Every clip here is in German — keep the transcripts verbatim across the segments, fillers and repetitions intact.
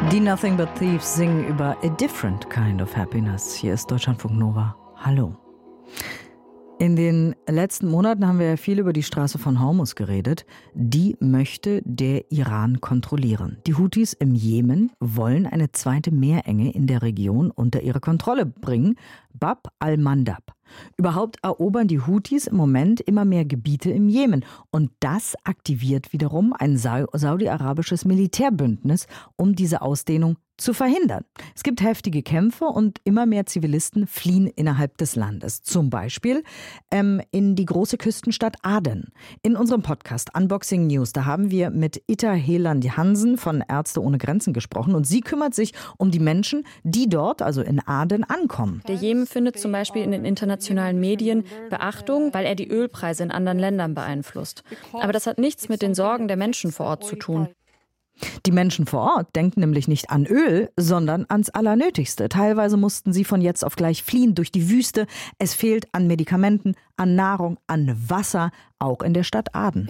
Die Nothing But Thieves singen über A Different Kind of Happiness. Hier ist Deutschlandfunk Nova. Hallo. In den letzten Monaten haben wir ja viel über die Straße von Hormuz geredet. Die möchte der Iran kontrollieren. Die Houthis im Jemen wollen eine zweite Meerenge in der Region unter ihre Kontrolle bringen. Bab al-Mandab. Überhaupt erobern die Houthis im Moment immer mehr Gebiete im Jemen. Und das aktiviert wiederum ein Sa- saudi-arabisches Militärbündnis, um diese Ausdehnung zu verhindern. Es gibt heftige Kämpfe und immer mehr Zivilisten fliehen innerhalb des Landes. Zum Beispiel ähm, in die große Küstenstadt Aden. In unserem Podcast Unboxing News, da haben wir mit Itta Heland-Hansen von Ärzte ohne Grenzen gesprochen. Und sie kümmert sich um die Menschen, die dort, also in Aden, ankommen. Der Jemen findet zum Beispiel in den internationalen Medien Beachtung, weil er die Ölpreise in anderen Ländern beeinflusst. Aber das hat nichts mit den Sorgen der Menschen vor Ort zu tun. Die Menschen vor Ort denken nämlich nicht an Öl, sondern ans Allernötigste. Teilweise mussten sie von jetzt auf gleich fliehen durch die Wüste. Es fehlt an Medikamenten, an Nahrung, an Wasser, auch in der Stadt Aden.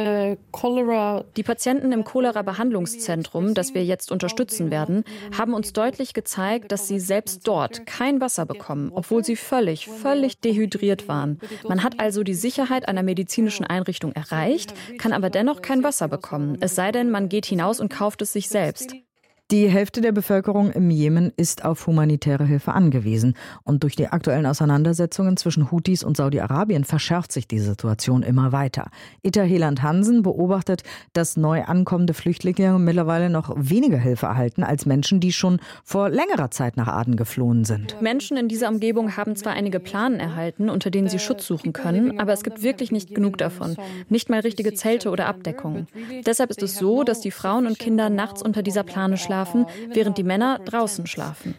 Die Patienten im Cholera-Behandlungszentrum, das wir jetzt unterstützen werden, haben uns deutlich gezeigt, dass sie selbst dort kein Wasser bekommen, obwohl sie völlig, völlig dehydriert waren. Man hat also die Sicherheit einer medizinischen Einrichtung erreicht, kann aber dennoch kein Wasser bekommen. Es sei denn, man geht hinaus und kauft es sich selbst. Die Hälfte der Bevölkerung im Jemen ist auf humanitäre Hilfe angewiesen. Und durch die aktuellen Auseinandersetzungen zwischen Houthis und Saudi-Arabien verschärft sich die Situation immer weiter. Itta Heland-Hansen beobachtet, dass neu ankommende Flüchtlinge mittlerweile noch weniger Hilfe erhalten als Menschen, die schon vor längerer Zeit nach Aden geflohen sind. Menschen in dieser Umgebung haben zwar einige Planen erhalten, unter denen sie Schutz suchen können, aber es gibt wirklich nicht genug davon. Nicht mal richtige Zelte oder Abdeckungen. Deshalb ist es so, dass die Frauen und Kinder nachts unter dieser Plane schlafen, während die Männer draußen schlafen.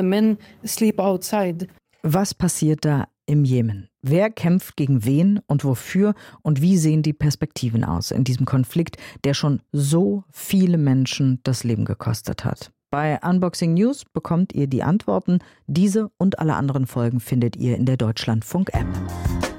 Was passiert da im Jemen? Wer kämpft gegen wen und wofür? Und wie sehen die Perspektiven aus in diesem Konflikt, der schon so viele Menschen das Leben gekostet hat? Bei Unboxing News bekommt ihr die Antworten. Diese und alle anderen Folgen findet ihr in der Deutschlandfunk-App.